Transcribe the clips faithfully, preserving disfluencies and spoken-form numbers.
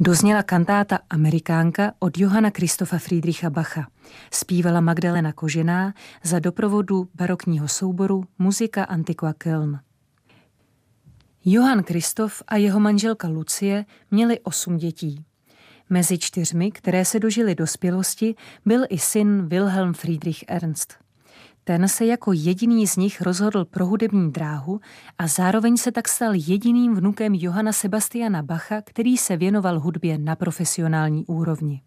Dozněla kantáta Amerikánka od Johanna Christopha Friedricha Bacha. Zpívala Magdalena Kožená za doprovodu barokního souboru Muzika Antiqua Köln. Johann Christoph a jeho manželka Lucie měli osm dětí. Mezi čtyřmi, které se dožily dospělosti, byl i syn Wilhelm Friedrich Ernst. Ten se jako jediný z nich rozhodl pro hudební dráhu a zároveň se tak stal jediným vnukem Johanna Sebastiana Bacha, který se věnoval hudbě na profesionální úrovni.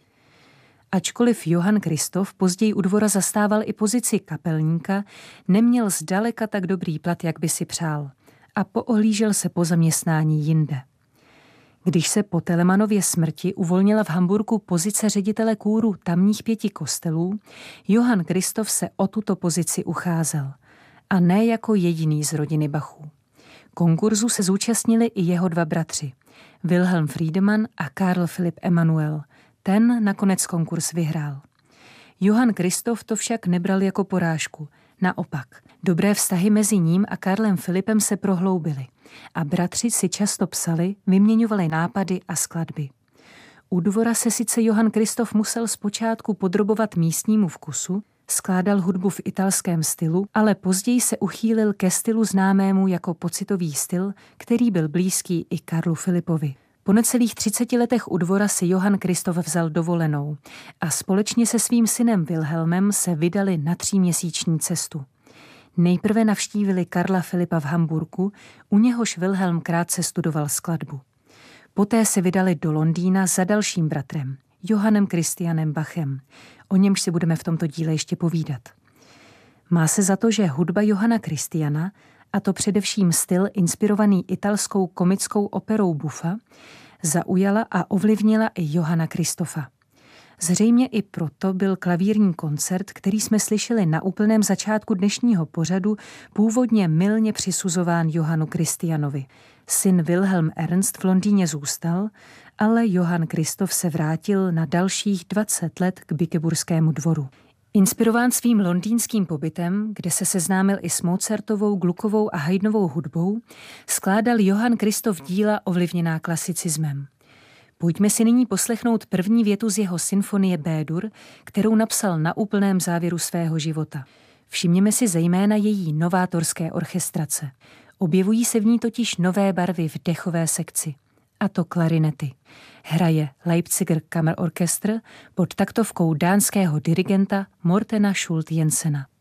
Ačkoliv Johann Christoph později u dvora zastával i pozici kapelníka, neměl zdaleka tak dobrý plat, jak by si přál, a poohlížel se po zaměstnání jinde. Když se po Telemanově smrti uvolnila v Hamburku pozice ředitele kůru tamních pěti kostelů, Johann Christoph se o tuto pozici ucházel. A ne jako jediný z rodiny Bachů. Konkurzu se zúčastnili i jeho dva bratři, Wilhelm Friedemann a Karl Philipp Emanuel. Ten nakonec konkurs vyhrál. Johann Christoph to však nebral jako porážku. Naopak, dobré vztahy mezi ním a Karlem Filipem se prohloubily a bratři si často psali, vyměňovali nápady a skladby. U dvora se sice Johann Christoph musel zpočátku podrobovat místnímu vkusu, skládal hudbu v italském stylu, ale později se uchýlil ke stylu známému jako pocitový styl, který byl blízký i Karlu Filipovi. Po necelých třiceti letech u dvora si Johann Christoph vzal dovolenou a společně se svým synem Wilhelmem se vydali na tříměsíční cestu. Nejprve navštívili Karla Filipa v Hamburku, u něhož Wilhelm krátce studoval skladbu. Poté se vydali do Londýna za dalším bratrem, Johannem Christianem Bachem. O němž si budeme v tomto díle ještě povídat. Má se za to, že hudba Johanna Christiana, a to především styl inspirovaný italskou komickou operou Buffa, zaujala a ovlivnila i Johanna Christopha. Zřejmě i proto byl klavírní koncert, který jsme slyšeli na úplném začátku dnešního pořadu, původně mylně přisuzován Johannu Christianovi. Syn Wilhelm Ernst v Londýně zůstal, ale Johann Christoph se vrátil na dalších dvacet let k Bückeburgskému dvoru. Inspirován svým londýnským pobytem, kde se seznámil i s Mozartovou, Gluckovou a Haydnovou hudbou, skládal Johann Christoph díla ovlivněná klasicismem. Pojďme si nyní poslechnout první větu z jeho symfonie B-dur, kterou napsal na úplném závěru svého života. Všimněme si zejména její novátorské orchestrace. Objevují se v ní totiž nové barvy v dechové sekci, a to klarinety. Hraje Leipziger Kammerorchester pod taktovkou dánského dirigenta Mortena Schult Jensena.